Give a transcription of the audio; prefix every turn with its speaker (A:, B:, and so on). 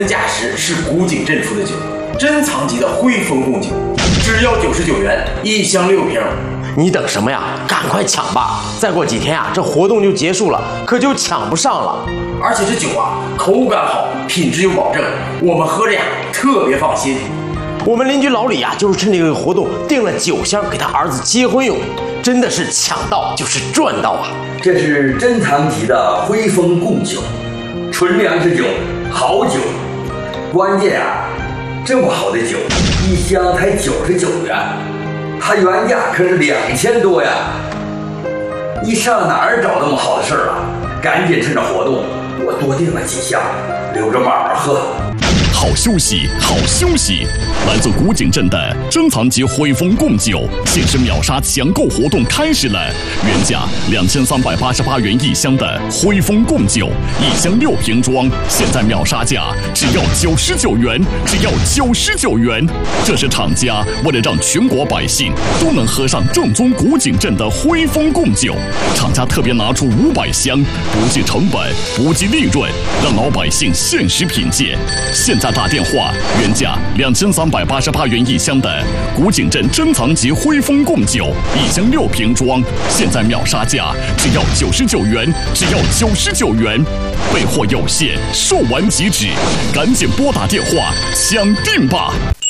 A: 价值是古井镇出的酒，珍藏级的汇丰贡酒，只要99元，1箱6瓶。
B: 你等什么呀？赶快抢吧！再过几天啊，这活动就结束了，可就抢不上了。
A: 而且这酒啊，口感好，品质有保证，我们喝着呀特别放心。
B: 我们邻居老李呀，就是趁这个活动订了9箱给他儿子结婚用，真的是抢到就是赚到啊！
C: 这是珍藏级的汇丰贡酒，纯粮食酒，好酒。关键啊，这么好的酒，1箱才99元，它原价可是2000多呀！你上哪儿找那么好的事儿啊？赶紧趁着活动，我多订了几箱，留着慢慢喝。
D: 好休息，好休息！来自古井镇的珍藏级汇丰贡酒限时秒杀抢购活动开始了，原价2388元1箱的汇丰贡酒，1箱6瓶装，现在秒杀价只要99元，只要99元！这是厂家为了让全国百姓都能喝上正宗古井镇的汇丰贡酒，厂家特别拿出500箱，不计成本，不计利润，让老百姓限时品鉴。现在打电话，原价2388元1箱的古井镇珍藏级汇丰贡酒，1箱6瓶装，现在秒杀价只要99元，只要99元！备货有限，售完即止，赶紧拨打电话抢订吧！